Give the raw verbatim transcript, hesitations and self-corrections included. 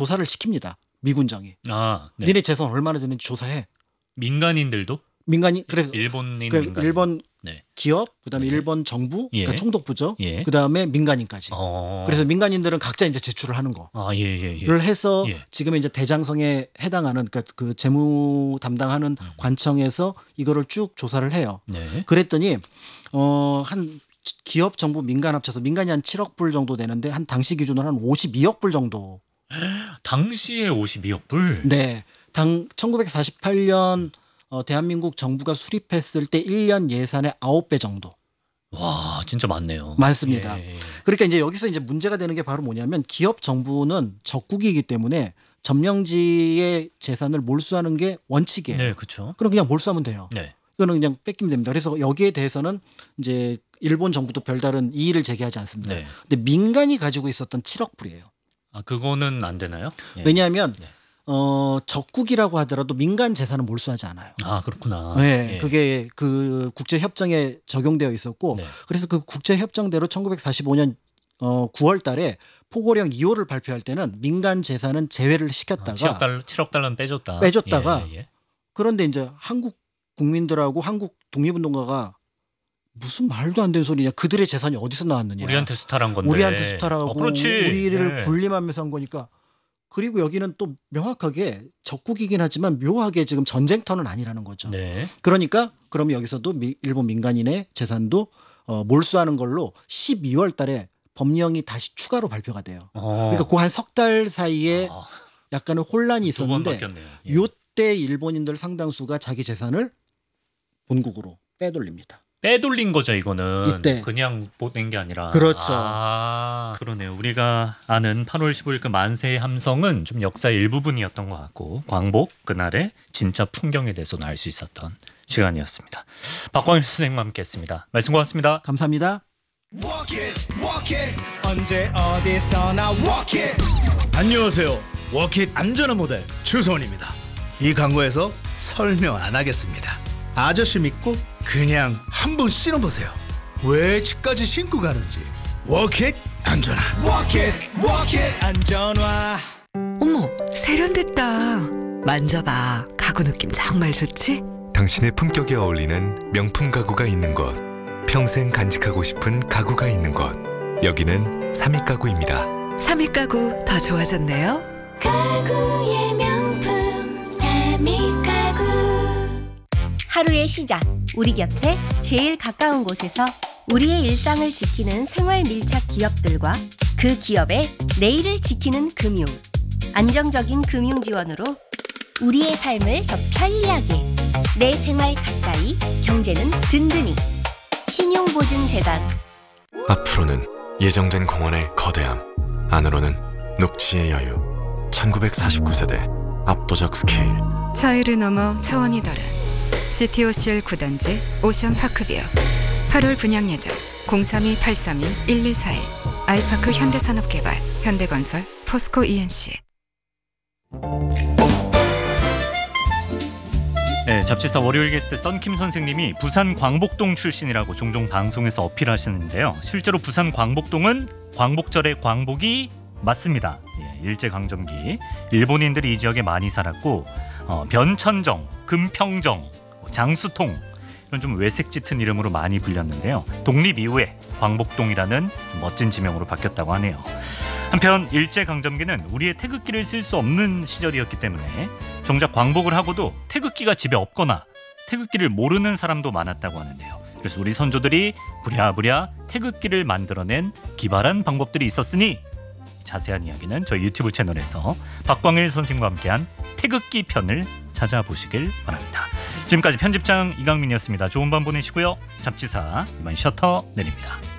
조사를 시킵니다. 미군장이. 아, 네. 니네 재산 얼마나 되는지 조사해. 민간인들도? 그러니까 그래서 일본인 그 민간인. 일본 네. 기업, 그다음에 네. 일본 정부, 예. 그러니까 총독부죠. 예. 그다음에 민간인까지. 어. 그래서 민간인들은 각자 이제 제출을 하는 거. 아, 예, 예, 예. 를 해서 예. 지금 이제 대장성에 해당하는 그러니까 그 재무 담당하는 음. 관청에서 이거를 쭉 조사를 해요. 네. 그랬더니 어 한 기업 정부 민간 합쳐서 민간이 한 칠억 불 정도 되는데 한 당시 기준으로 한 오십이억 불 정도. 당시에 오십이억 불. 네. 당 천구백사십팔 년 어, 대한민국 정부가 수립했을 때 일 년 예산의 아홉 배 정도. 와, 진짜 많네요. 많습니다. 예. 그러니까 이제 여기서 이제 문제가 되는 게 바로 뭐냐면 기업 정부는 적국이기 때문에 점령지의 재산을 몰수하는 게 원칙이에요. 네, 그렇죠. 그럼 그냥 몰수하면 돼요. 네. 이거는 그냥 뺏기면 됩니다. 그래서 여기에 대해서는 이제 일본 정부도 별다른 이의를 제기하지 않습니다. 네. 근데 민간이 가지고 있었던 칠억 불이에요. 아, 그거는 안 되나요? 예. 왜냐하면 네. 어, 적국이라고 하더라도 민간 재산은 몰수하지 않아요. 아, 그렇구나. 네, 예. 그게 그 국제 협정에 적용되어 있었고, 네. 그래서 그 국제 협정대로 천구백사십오 년 어, 구월 달에 포고령 이 호를 발표할 때는 민간 재산은 제외를 시켰다가 아, 칠억 달러, 칠억 달러는 빼줬다. 빼줬다가 예, 예. 그런데 이제 한국 국민들하고 한국 독립운동가가 무슨 말도 안 되는 소리냐. 그들의 재산이 어디서 나왔느냐. 우리한테 수탈한 건데. 우리한테 수탈하고 어, 그렇지. 우리를 예. 군림하면서 한 거니까. 그리고 여기는 또 명확하게 적국이긴 하지만 묘하게 지금 전쟁터는 아니라는 거죠. 네. 그러니까 그러면 여기서도 미, 일본 민간인의 재산도 어, 몰수하는 걸로 십이월 달에 법령이 다시 추가로 발표가 돼요. 어. 그러니까 그 한 석 달 사이에 아, 약간의 혼란이 두 번 있었는데 바뀌었네요. 예. 요때 일본인들 상당수가 자기 재산을 본국으로 빼돌립니다. 빼돌린 거죠, 이거는. 이때. 그냥 보낸 게 아니라. 그렇죠. 아, 그러네요. 우리가 아는 팔월 십오일 그 만세의 함성은 좀 역사의 일부분이었던 것 같고, 광복 그날의 진짜 풍경에 대해서는 알 수 있었던 시간이었습니다. 박광일 선생님과 함께했습니다. 말씀 고맙습니다. 감사합니다. Walk it, walk it. 언제 어디서나 walk it. 안녕하세요. 워킷 안전한 모델 추성원입니다. 이 광고에서 설명 안 하겠습니다. 아저씨 믿고 그냥 한번 신어보세요. 왜 집까지 신고 가는지. 워킷 안전한. Walk it, walk it. 안전화. 어머, 세련됐다. 만져봐. 가구 느낌 정말 좋지? 당신의 품격에 어울리는 명품 가구가 있는 곳, 평생 간직하고 싶은 가구가 있는 곳, 여기는 삼익가구입니다. 삼익 가구 더 좋아졌네요. 가구의 명품 삼익가구. 하루의 시작, 우리 곁에 제일 가까운 곳에서 우리의 일상을 지키는 생활 밀착 기업들과 그 기업의 내일을 지키는 금융, 안정적인 금융 지원으로 우리의 삶을 더 편리하게, 내 생활 가까이, 경제는 든든히. 신용보증재단. 앞으로는 예정된 공원의 거대함, 안으로는 녹지의 여유. 천구백사십구 세대 압도적 스케일. 차이를 넘어 차원이 다른 지티오씨엘 구 단지 오션파크뷰. 팔월 분양 예정 공삼이 팔삼이 일일사일. 아이파크 현대산업개발, 현대건설, 포스코 이엔씨. 네, 잡지사 월요일 게스트 썬킴 선생님이 부산 광복동 출신이라고 종종 방송에서 어필하시는데요. 실제로 부산 광복동은 광복절의 광복이 맞습니다. 예, 일제강점기 일본인들이 이 지역에 많이 살았고 어, 변천정, 금평정, 장수통 이런 좀 외색 짙은 이름으로 많이 불렸는데요. 독립 이후에 광복동이라는 좀 멋진 지명으로 바뀌었다고 하네요. 한편 일제강점기는 우리의 태극기를 쓸 수 없는 시절이었기 때문에 정작 광복을 하고도 태극기가 집에 없거나 태극기를 모르는 사람도 많았다고 하는데요. 그래서 우리 선조들이 부랴부랴 태극기를 만들어낸 기발한 방법들이 있었으니 자세한 이야기는 저희 유튜브 채널에서 박광일 선생님과 함께한 태극기 편을 찾아보시길 바랍니다. 지금까지 편집장 이강민이었습니다. 좋은 밤 보내시고요. 잡지사 이만 셔터 내립니다.